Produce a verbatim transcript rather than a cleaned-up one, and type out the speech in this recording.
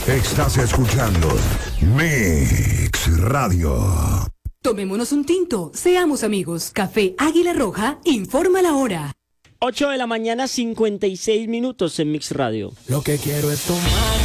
Estás escuchando Mix Radio. Tomémonos un tinto, seamos amigos. Café Águila Roja informa la hora. ocho de la mañana, cincuenta y seis minutos en Mix Radio. Lo que quiero es tomar